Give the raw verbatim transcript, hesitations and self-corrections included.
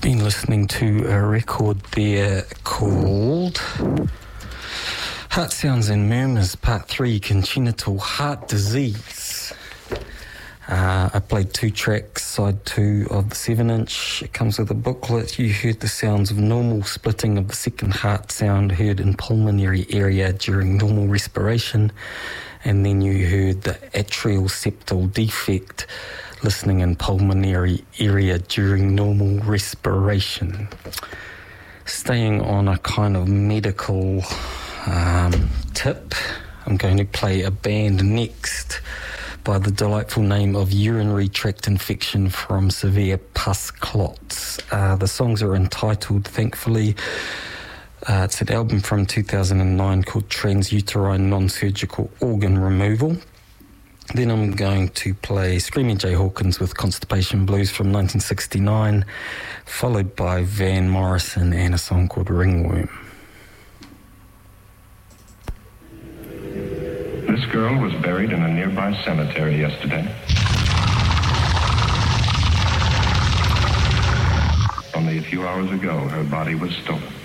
been listening to a record there called Heart Sounds and Murmurs, Part three, Congenital Heart Disease. Uh, I played two tracks, side two of the seven inch. It comes with a booklet. You heard the sounds of normal splitting of the second heart sound heard in pulmonary area during normal respiration. And then you heard the atrial septal defect listening in pulmonary area during normal respiration. Staying on a kind of medical um, tip, I'm going to play a band next by the delightful name of Urinary Tract Infection from Severe Pus Clots. Uh, the songs are entitled, thankfully, uh, it's an album from two thousand nine called Transuterine Non-Surgical Organ Removal. Then I'm going to play Screaming Jay Hawkins with Constipation Blues from nineteen sixty-nine, followed by Van Morrison and a song called Ringworm. This girl was buried in a nearby cemetery yesterday. Only a few hours ago, her body was stolen.